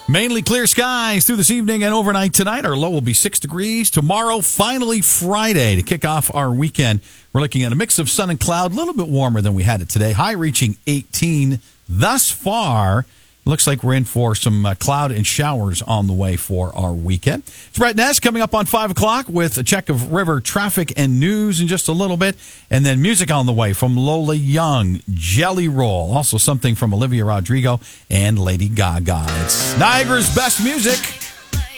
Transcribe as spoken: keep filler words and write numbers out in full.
Mainly clear skies through this evening and overnight tonight. Our low will be six degrees. Tomorrow, finally Friday, to kick off our weekend. We're looking at a mix of sun and cloud, a little bit warmer than we had it today. High reaching eighteen. Thus far, looks like we're in for some uh, cloud and showers on the way for our weekend. It's Brett Ness coming up on five o'clock with a check of river traffic and news in just a little bit. And then music on the way from Lola Young, Jelly Roll. Also something from Olivia Rodrigo and Lady Gaga. It's Niagara's best music.